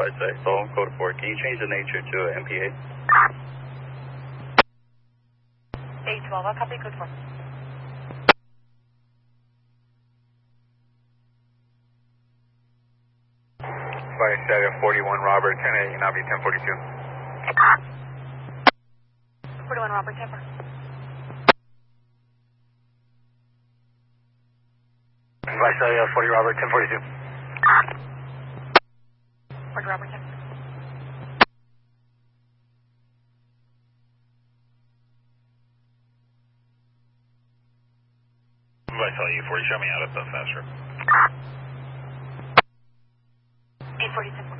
Vice, Sol, code 4. Can you change the nature to MPA? 812, I'll copy code 4. Vice 41 Robert, 10-8, and I'll be 1042. 41 Robert, Timber. Vice 40 Robert, 1042. 40 Robert, Timber. Vice 40, show me out at the faster. 840 Timber.